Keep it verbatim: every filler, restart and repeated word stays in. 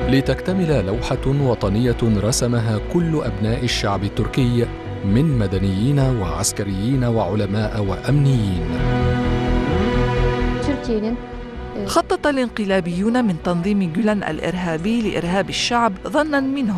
لتكتمل لوحة وطنية رسمها كل أبناء الشعب التركي من مدنيين وعسكريين وعلماء وأمنيين. خطط الانقلابيون من تنظيم جولان الإرهابي لإرهاب الشعب ظناً منهم